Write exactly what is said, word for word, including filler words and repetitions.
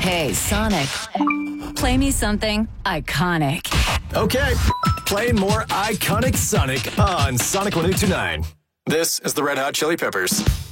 Hey, Sonic, play me something iconic. Okay, play more iconic Sonic on Sonic one oh two nine. This is the Red Hot Chili Peppers.